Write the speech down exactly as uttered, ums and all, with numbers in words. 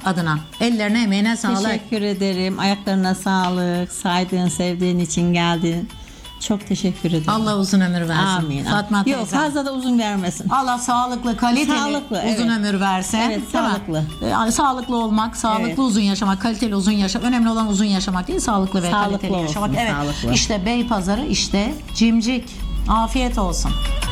adına. Ellerine emeğine sağlık. Teşekkür ederim. Ayaklarına sağlık. Saydığın, sevdiğin için geldin. Çok teşekkür ederim. Allah uzun ömür versin. Amin. Fatma teyze. Yok, fazla da uzun vermesin. Allah sağlıklı, kaliteli Sağlıklı, uzun evet. ömür versin. Evet, Değil mi? sağlıklı. Yani sağlıklı olmak, sağlıklı Evet. uzun yaşamak, kaliteli uzun yaşamak. Önemli olan uzun yaşamak değil, sağlıklı ve Sağlıklı kaliteli olsun, yaşamak. Evet. sağlıklı. İşte Beypazarı, işte Cimcik. Afiyet olsun.